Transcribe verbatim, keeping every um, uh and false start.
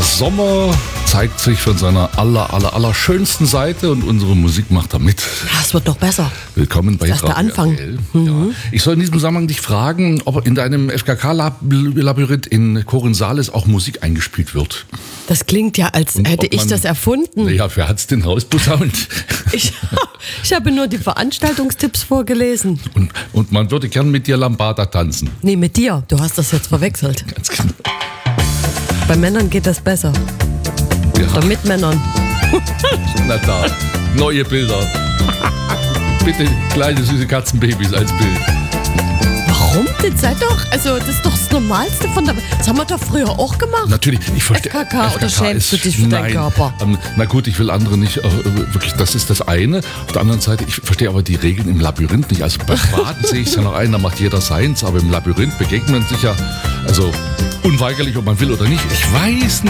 Sommer zeigt sich von seiner aller, aller, aller schönsten Seite und unsere Musik macht da mit. Ja, es wird noch besser. Willkommen bei Das ist der Anfang. Mhm. Ja. Ich soll in diesem Zusammenhang dich fragen, ob in deinem F K K-Labyrinth in Korinthales auch Musik eingespielt wird. Das klingt ja, als Und hätte ob ich man- das erfunden. Naja, wer hat's denn rausposaunt? Ich, ich habe nur die Veranstaltungstipps vorgelesen. Und, und man würde gern mit dir Lambada tanzen. Nee, mit dir. Du hast das jetzt verwechselt. Ganz genau. Bei Männern geht das besser. Ja, Oder mit Männern. na da, neue Bilder. Bitte kleine süße Katzenbabys als Bild. Warum? Das sei doch, also das ist doch das Normalste von der. Das haben wir doch früher auch gemacht. Natürlich, ich verstehe. F K K, oder schämst du dich für deinen nein, Körper? Ähm, na gut, ich will andere nicht, äh, wirklich, das ist das eine. Auf der anderen Seite, ich verstehe aber die Regeln im Labyrinth nicht. Also bei Baden sehe ich es ja noch ein, da macht jeder seins, aber im Labyrinth begegnet man sich ja, also unweigerlich, ob man will oder nicht. Ich weiß nicht.